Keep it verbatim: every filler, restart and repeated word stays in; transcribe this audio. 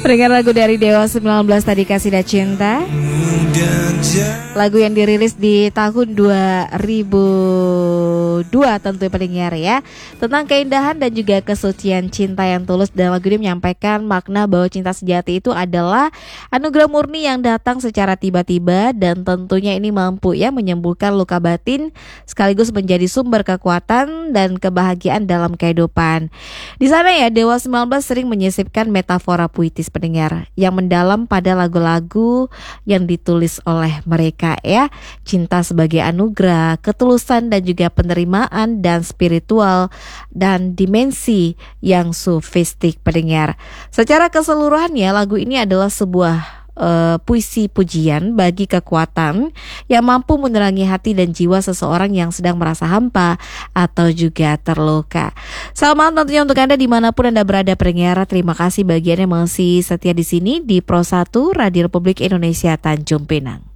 Pendengar lagu dari Dewa sembilan belas tadi, Kasih dan Cinta. Lagu yang dirilis di tahun dua ribu dua tentu pendengar ya. Tentang keindahan dan juga kesucian cinta yang tulus. Dan lagu ini menyampaikan makna bahwa cinta sejati itu adalah anugerah murni yang datang secara tiba-tiba. Dan tentunya ini mampu ya menyembuhkan luka batin, sekaligus menjadi sumber kekuatan dan kebahagiaan dalam kehidupan. Di sana ya Dewa sembilan belas sering menyisipkan metafora puitis pendengar yang mendalam pada lagu-lagu yang ditulis oleh mereka ya. Cinta sebagai anugerah, ketulusan dan juga penerimaan dan spiritual dan dimensi yang sofistik pendengar. Secara keseluruhannya lagu ini adalah sebuah Uh, puisi pujian bagi kekuatan yang mampu menerangi hati dan jiwa seseorang yang sedang merasa hampa atau juga terluka. Selamat tentunya untuk Anda dimanapun Anda berada pendengar. Terima kasih bagian yang masih setia di sini di Pro satu Radio Republik Indonesia Tanjung Pinang.